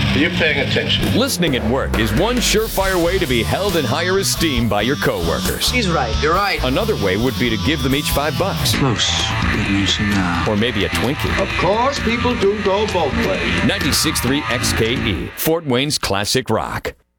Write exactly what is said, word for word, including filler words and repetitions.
Are you paying attention? Listening at work is one surefire way to be held in higher esteem by your coworkers. He's right. You're right. Another way would be to give them each five bucks. Close. Get me some now. Or maybe a Twinkie. Of course, people do go both ways. ninety-six point three X K E, Fort Wayne's classic rock.